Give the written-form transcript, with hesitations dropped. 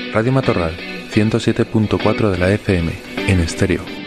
Radio Matorral, 107.4 de la FM, en estéreo.